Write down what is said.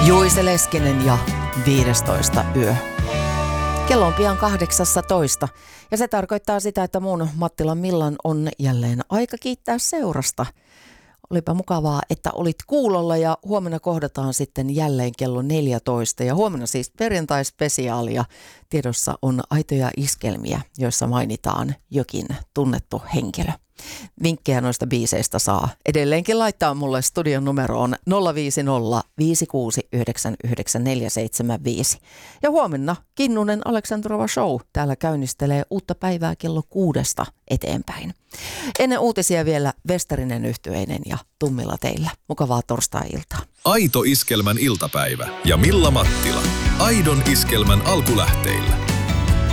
Juise Leskinen ja 15 yö. Kello on pian 18 ja se tarkoittaa sitä, että mun Mattilan Millan on jälleen aika kiittää seurasta. Olipa mukavaa, että olit kuulolla ja huomenna kohdataan sitten jälleen kello 14 ja huomenna siis perjantai-spesiaalia. Tiedossa on aitoja iskelmiä, joissa mainitaan jokin tunnettu henkilö. Vinkkejä noista biiseistä saa edelleenkin laittaa mulle studion numeroon 050 5699475. Ja huomenna Kinnunen Aleksandrova Show täällä käynnistelee uutta päivää kello 6 eteenpäin. Ennen uutisia vielä Vestarinen Yhtyeinen ja Tummila teillä. Mukavaa torstai-iltaa. Aito iskelmän iltapäivä ja Milla Mattila. Aidon iskelmän alkulähteillä.